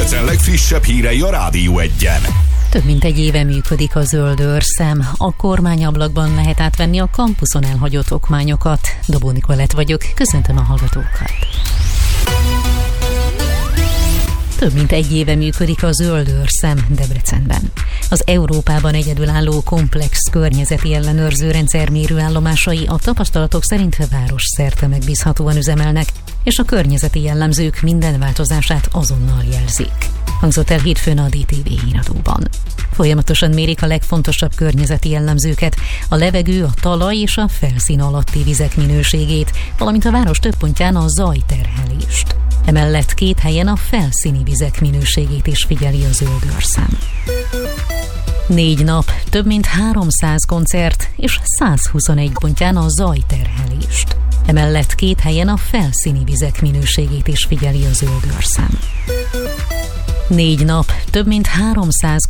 Debrecen legfrissebb hírei a Rádió 1-en. Több mint egy éve működik a zöld őrszem. A kormányablakban lehet átvenni a kampuszon elhagyott okmányokat. Dobó Nikolett vagyok, köszöntöm a hallgatókat. Több mint egy éve működik a zöld őrszem Debrecenben. Az Európában egyedülálló komplex környezeti ellenőrző rendszer mérőállomásai a tapasztalatok szerint városszerte megbízhatóan üzemelnek, és a környezeti jellemzők minden változását azonnal jelzik. Hangzott el hétfőn a DTV híradóban. Folyamatosan mérik a legfontosabb környezeti jellemzőket, a levegő, a talaj és a felszín alatti vizek minőségét, valamint a város több pontján a zajterhelést. Emellett 2 helyen a felszíni vizek minőségét is figyeli a zöld őrszem. 4 nap, több mint 300 koncert és 121 pontján a zajterhelést. Emellett 2 helyen a felszíni vizek minőségét is figyeli a zöld őrszem. 4 nap, több mint 300